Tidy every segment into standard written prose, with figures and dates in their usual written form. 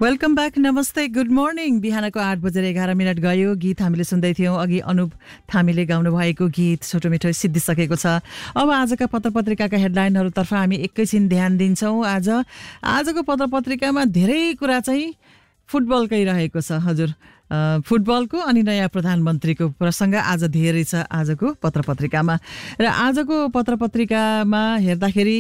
Welcome back, नमस्ते, good morning. बिहानको 8:11 गयो। गीत हामीले सुन्दै थियौँ। अघि अनुप थामीले गाउनु भएको गीत छोटो मिठो सिद्धिसकेको छ। अब आजका पत्रपत्रिकाका हेडलाइनहरूतर्फ हामी एकैछिन ध्यान दिन्छौँ। आजको पत्रपत्रिकामा धेरै कुरा चाहिँ फुटबलकै रहेको छ। हजुर, फुटबलको अनि नयाँ प्रधानमन्त्रीको प्रसङ्ग आज धेरै छ आजको पत्रपत्रिकामा। र आजको पत्रपत्रिकामा हेर्दाखेरि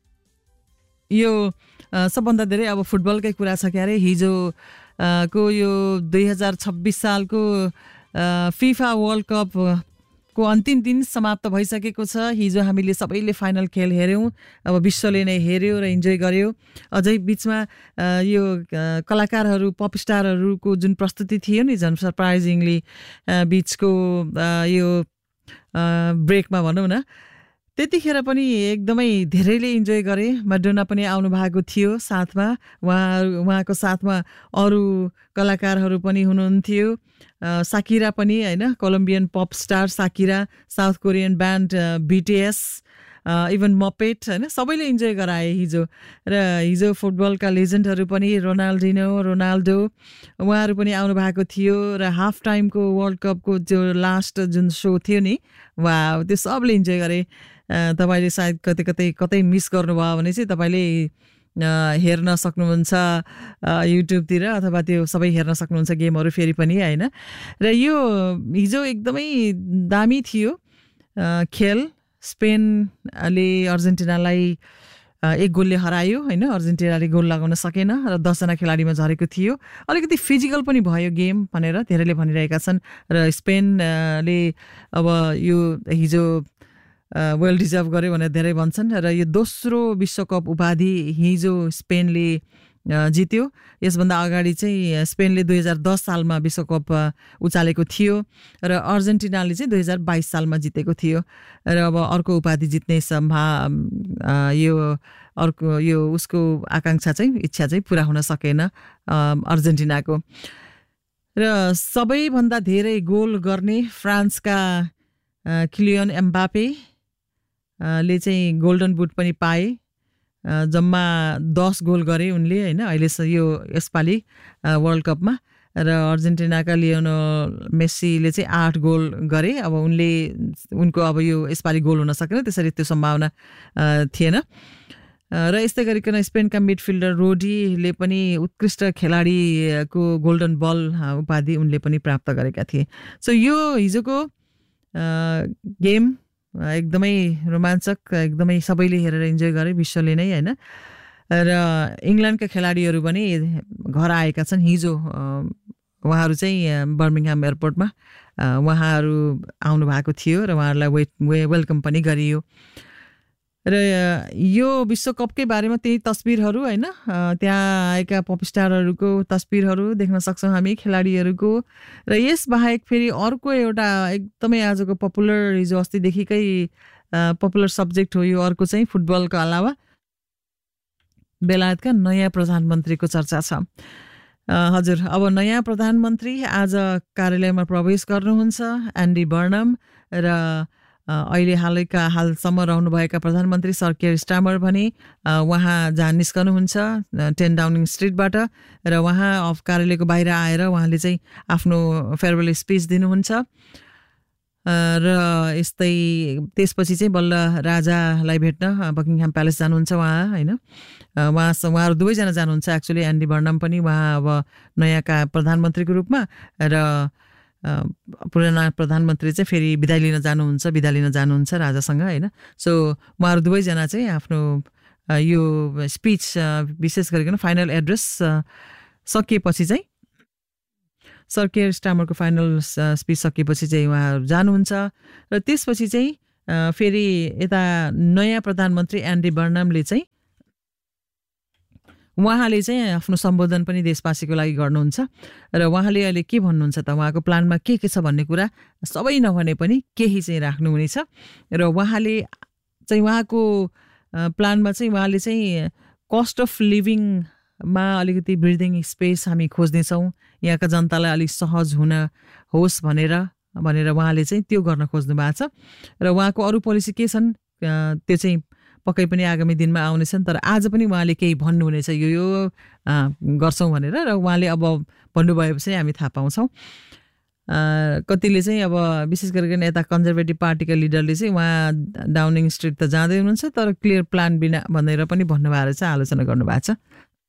यो सबभन्दा धेरै अब फुटबलकै कुरा छ क्यारे। हिजो को यो 2026 सालको फिफा वर्ल्ड कप को अन्तिम दिन समाप्त भइसकेको छ। हिजो हामीले सबैले फाइनल खेल हेऱ्यौँ। अब विश्वले नै हेऱ्यो र इन्जोय गर्यो। अझै बिचमा यो कलाकारहरू, पप स्टारहरूको जुन प्रस्तुति थियो नि, झन् सरप्राइजिङली बिचको यो ब्रेकमा भनौँ न, त्यतिखेर पनि एकदमै धेरैले इन्जोय गरे। मडोना पनि आउनु भएको थियो साथमा। उहाँको साथमा अरू कलाकारहरू पनि हुनुहुन्थ्यो। साकिरा पनि, होइन, Columbian pop star साकिरा, south Korean band BTS, even Muppet, होइन, सबैले इन्जोय गराए हिजो। र हिजो फुटबलका लेजेन्डहरू पनि रोनाल्डो उहाँहरू पनि आउनु भएको थियो। र हाफ टाइमको वर्ल्ड कपको जो लास्ट जुन सो थियो नि, वाह, त्यो सबले इन्जोय गरे। तपाईँले सायद कतै मिस गर्नुभयो भने चाहिँ तपाईँले हेर्न सक्नुहुन्छ युट्युबतिर, अथवा त्यो सबै हेर्न सक्नुहुन्छ गेमहरू फेरि पनि, होइन। र यो हिजो एकदमै दामी थियो खेल। स्पेनले अर्जेन्टिनालाई 1 गोलले हरायो, होइन। अर्जेन्टिनाले गोल लगाउन सकेन र 10जना खेलाडीमा झरेको थियो। अलिकति फिजिकल पनि भयो गेम भनेर धेरैले भनिरहेका छन्। र स्पेनले अब यो हिजो वेल डिजर्भ गर्यो भनेर धेरै भन्छन्। र यो दोस्रो विश्वकप उपाधि हिजो स्पेनले जित्यो। यसभन्दा अगाडि चाहिँ स्पेनले 2010 सालमा विश्वकप उचालेको थियो र अर्जेन्टिनाले चाहिँ 2022 सालमा जितेको थियो। र अब अर्को उपाधि जित्ने यो उसको आकाङ्क्षा चाहिँ, इच्छा चाहिँ पुरा हुन सकेन अर्जेन्टिनाको। र सबैभन्दा धेरै गोल गर्ने फ्रान्सका किलियन एम्बापे ले चाहिँ गोल्डन बुट पनि पाए। जम्मा 10 गोल गरे उनले, होइन, अहिले यसपालि वर्ल्ड कपमा। र अर्जेन्टिनाका लियोनो मेस्सीले चाहिँ 8 गोल गरे। अब उनको अब यो यसपालि गोल हुन सकेन, त्यसरी त्यो सम्भावना थिएन। र यस्तै गरिकन स्पेनका मिडफिल्डर रोडीले पनि उत्कृष्ट खेलाडीको गोल्डन बल उपाधि उनले पनि प्राप्त गरेका थिए। सो यो हिजोको गेम एकदमै रोमाञ्चक, एकदमै सबैले हेरेर इन्जोय गरे, विश्वले नै, होइन। र इङ्ल्यान्डका खेलाडीहरू पनि घर आएका छन् हिजो। उहाँहरू चाहिँ बर्मिङहाम एयरपोर्टमा उहाँहरू आउनु भएको थियो र उहाँहरूलाई वेलकम पनि गरियो। र यो विश्वकपकै बारेमा त्यही तस्बिरहरू, होइन, त्यहाँ आएका पप स्टारहरूको तस्बिरहरू देख्न सक्छौँ हामी, खेलाडीहरूको। र यस बाहेक फेरि अर्को एउटा एकदमै आजको पपुलर, हिजो अस्तिदेखिकै पपुलर सब्जेक्ट हो यो अर्को चाहिँ फुटबलको अलावा बेलायतका नयाँ प्रधानमन्त्रीको चर्चा छ। हजुर, अब नयाँ प्रधानमन्त्री आज कार्यालयमा प्रवेश गर्नुहुन्छ। एन्डी बर्नम र अहिले हालसम्म रहनुभएका प्रधानमन्त्री सर केयर स्टामर भने उहाँ जहाँ निस्कनुहुन्छ 10 डाउनिङ स्ट्रिटबाट, र उहाँ कार्यालयको बाहिर आएर उहाँले चाहिँ आफ्नो फेयरवेल स्पिच दिनुहुन्छ। र यस्तै त्यसपछि चाहिँ बल्ल राजालाई भेट्न बकिङहाम प्यालेस जानुहुन्छ उहाँ, होइन। उहाँहरू दुवैजना जानुहुन्छ एक्चुअली। एन्डी बर्नम पनि, उहाँ अब नयाँ प्रधानमन्त्रीको रूपमा, र पुराना प्रधानमन्त्री चाहिँ फेरि बिदा लिन जानुहुन्छ राजासँग, होइन। सो उहाँहरू दुवैजना चाहिँ आफ्नो यो स्पिच, विशेष गरिकन फाइनल एड्रेस सकिएपछि चाहिँ, सर केयर स्टामरको फाइनल स्पिच सकिएपछि चाहिँ उहाँहरू जानुहुन्छ। र त्यसपछि चाहिँ फेरि यता नयाँ प्रधानमन्त्री एन्डी बर्नमले चाहिँ उहाँले चाहिँ आफ्नो सम्बोधन पनि देशवासीको लागि गर्नुहुन्छ। र उहाँले अहिले के भन्नुहुन्छ त, उहाँको प्लानमा के छ भन्ने कुरा सबै नभने पनि केही चाहिँ राख्नुहुनेछ। र उहाँले चाहिँ उहाँको प्लानमा चाहिँ उहाँले चाहिँ कस्ट अफ लिभिङमा अलिकति ब्रिदिङ स्पेस हामी खोज्नेछौँ, यहाँका जनतालाई अलिक सहज होस् भनेर उहाँले चाहिँ त्यो गर्न खोज्नु भएको छ। र उहाँको अरू पोलिसी के छन् त्यो चाहिँ पक्कै पनि आगामी दिनमा आउनेछन्। तर आज पनि उहाँले केही भन्नुहुनेछ यो गर्छौँ भनेर, र उहाँले अब भन्नुभएपछि हामी थाहा पाउँछौँ। कतिले चाहिँ अब विशेष गरिकन यता कन्जर्भेटिभ पार्टीका लिडरले चाहिँ उहाँ डाउनिङ स्ट्रिट त जाँदै हुनुहुन्छ तर क्लियर प्लान बिना भनेर पनि भन्नुभएको रहेछ, आलोचना गर्नुभएको छ।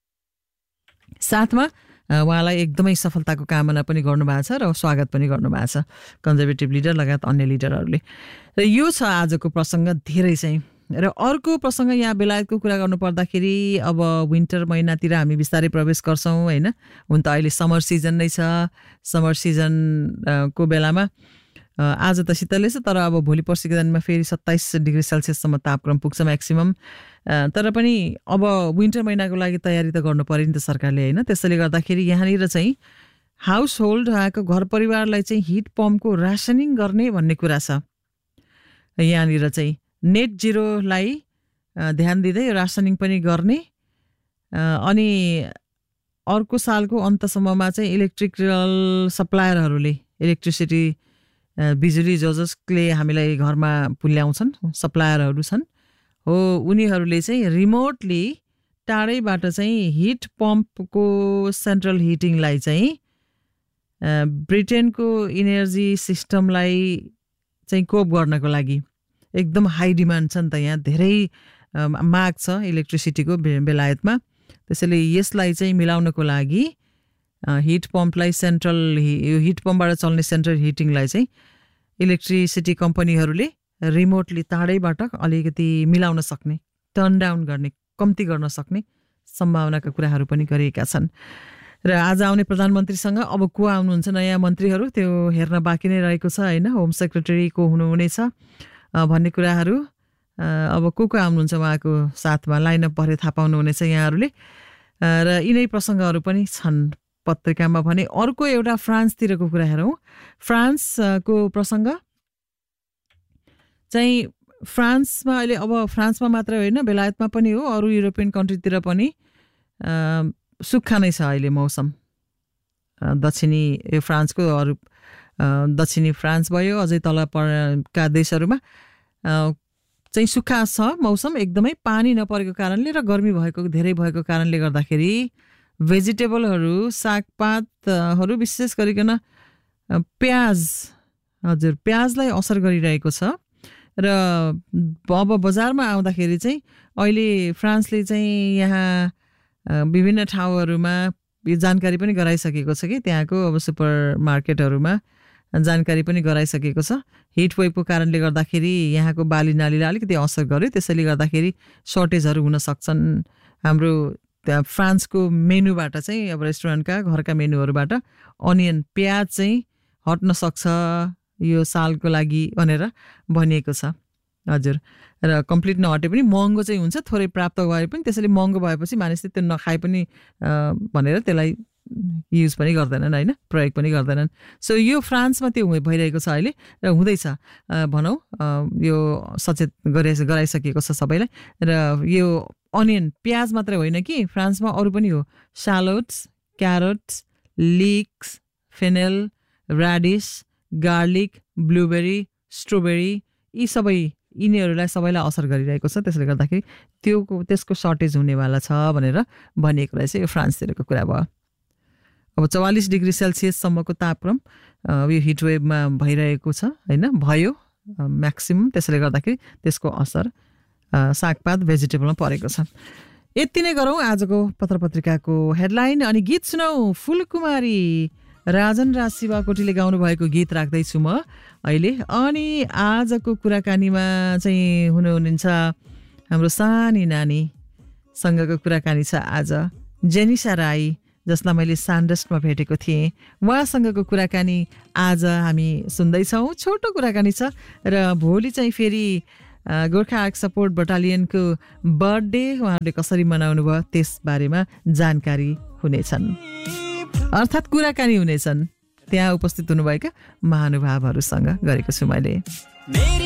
साथमा उहाँलाई एकदमै सफलताको कामना पनि गर्नुभएको छ र स्वागत पनि गर्नुभएको छ कन्जर्भेटिभ लिडर लगायत अन्य लिडरहरूले। र यो छ आजको प्रसङ्ग धेरै चाहिँ। र अर्को प्रसङ्ग यहाँ बेलायतको कुरा गर्नु पर्दाखेरि अब विन्टर महिनातिर हामी बिस्तारै प्रवेश गर्छौँ होइन। हुन त अहिले समर सिजन नै छ। समर सिजनको बेलामा आज त शीतलै छ, तर अब भोलि पर्सिको दिनमा फेरि 27 डिग्री सेल्सियससम्म तापक्रम पुग्छ म्याक्सिमम। तर पनि अब विन्टर महिनाको लागि तयारी त गर्नु पर्यो नि त सरकारले होइन। त्यसैले गर्दाखेरि यहाँनिर चाहिँ हाउस होल्ड यहाँको घर परिवारलाई चाहिँ हिट पम्पको रासनिङ गर्ने भन्ने कुरा छ। यहाँनिर चाहिँ नेट जिरोलाई ध्यान दिँदै रासनिङ पनि गर्ने, अनि अर्को सालको अन्तसम्ममा चाहिँ इलेक्ट्रिकल सप्लायरहरूले इलेक्ट्रिसिटी बिजुली जसले हामीलाई घरमा पुल्याउँछन् सप्लायरहरू छन् हो, उनीहरूले चाहिँ रिमोटली टाढैबाट चाहिँ हिट पम्पको सेन्ट्रल हिटिङलाई चाहिँ ब्रिटेनको इनर्जी सिस्टमलाई चाहिँ कोप गर्नको लागि एकदम हाई डिमान्ड छ नि त। यहाँ धेरै माग छ इलेक्ट्रिसिटीको बेलायतमा। त्यसैले यसलाई चाहिँ मिलाउनको लागि हिट पम्पलाई यो हिट पम्पबाट चल्ने सेन्ट्रल हिटिङलाई चाहिँ इलेक्ट्रिसिटी कम्पनीहरूले रिमोटली टाढैबाट अलिकति मिलाउन सक्ने, टर्न डाउन गर्ने, कम्ती गर्न सक्ने सम्भावनाका कुराहरू पनि गरिएका छन्। र आज आउने प्रधानमन्त्रीसँग अब को आउनुहुन्छ नयाँ मन्त्रीहरू त्यो हेर्न बाँकी नै रहेको छ होइन। होम सेक्रेटरी को हुनुहुनेछ भन्ने कुराहरू अब को आउनुहुन्छ उहाँको साथमा लाइनअप भएर थाहा पाउनुहुनेछ यहाँहरूले। र यिनै प्रसङ्गहरू पनि छन् पत्रिकामा भने। अर्को एउटा फ्रान्सतिरको कुरा हेरौँ। फ्रान्सको प्रसङ्ग चाहिँ फ्रान्समा अहिले अब फ्रान्समा मात्रै होइन बेलायतमा पनि हो, अरू युरोपियन कन्ट्रीतिर पनि सुक्खा नै छ अहिले मौसम। दक्षिणी फ्रान्सको अरू दक्षिणी फ्रान्स भयो, अझै तलका देशहरूमा चाहिँ सुक्खा छ मौसम, एकदमै पानी नपरेको कारणले र गर्मी धेरै भएको कारणले गर्दाखेरि भेजिटेबलहरू सागपातहरू विशेष गरिकन प्याज, हजुर प्याजलाई असर गरिरहेको छ। र अब बजारमा आउँदाखेरि चाहिँ अहिले फ्रान्सले चाहिँ यहाँ विभिन्न ठाउँहरूमा यो जानकारी पनि गराइसकेको छ कि त्यहाँको अब सुपर मार्केटहरूमा जानकारी पनि गराइसकेको छ हिट वेभको कारणले गर्दाखेरि यहाँको बाली नालीलाई अलिकति असर गर्यो, त्यसैले गर्दाखेरि सर्टेजहरू हुन सक्छन्। हाम्रो त्यहाँ फ्रान्सको मेनुबाट चाहिँ अब रेस्टुरेन्टका घरका मेनुहरूबाट अनियन प्याज चाहिँ हट्न सक्छ यो सालको लागि भनेर भनिएको छ। हजुर, र कम्प्लिट नहटे पनि महँगो चाहिँ हुन्छ, थोरै प्राप्त गरे पनि, त्यसैले महँगो भएपछि मानिसले त्यो नखाए पनि भनेर त्यसलाई युज पनि गर्दैनन् होइन, प्रयोग पनि गर्दैनन्। सो यो फ्रान्समा त्यो भइरहेको छ अहिले र हुँदैछ भनौँ, यो सचेत गराइसकेको छ सबैलाई। र यो अनियन प्याज मात्रै होइन कि फ्रान्समा अरू पनि हो, शालोट्स, क्यारोट्स, लिक्स, Fennell, radish, garlic, blueberry, strawberry, यिनीहरूलाई सबैलाई असर गरिरहेको छ। त्यसले गर्दाखेरि त्यसको सर्टेज हुनेवाला छ भनेर भनिएको रहेछ। यो फ्रान्सतिरको कुरा भयो। अब 44 डिग्री सेल्सियससम्मको तापक्रम यो हिटवेभमा भइरहेको छ होइन, भयो म्याक्सिमम। त्यसैले गर्दाखेरि त्यसको असर सागपात भेजिटेबलमा परेको छ। यति नै गरौँ आजको पत्र पत्रिकाको हेडलाइन। अनि गीत सुनौ, फुलकुमारी राजन राज शिवाकोटीले गाउनु भएको गीत राख्दैछु म अहिले। अनि आजको कुराकानीमा चाहिँ हुनुहुन्छ हाम्रो सानी नानीसँगको कुराकानी छ आज, जेनिसा राई, जसलाई मैले सान्डस्टमा भेटेको थिएँ। उहाँसँगको कुराकानी आज हामी सुन्दैछौँ। छोटो कुराकानी छ र भोलि चाहिँ फेरि गोर्खा आर्क सपोर्ट बटालियनको बर्थडे उहाँहरूले कसरी मनाउनु भयो त्यसबारेमा जानकारी हुनेछन्, अर्थात् कुराकानी हुनेछन्। त्यहाँ उपस्थित हुनुभएका महानुभावहरूसँग गरेको छु मैले।